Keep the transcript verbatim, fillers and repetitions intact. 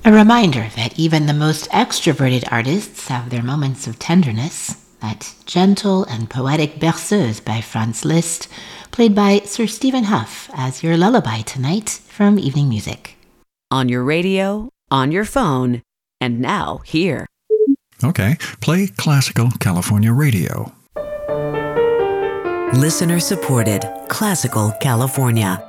A reminder that even the most extroverted artists have their moments of tenderness. That gentle and poetic Berceuse by Franz Liszt, played by Sir Stephen Huff as your lullaby tonight from Evening Music. On your radio, on your phone, and now here. Okay, play Classical California Radio. Listener supported Classical California.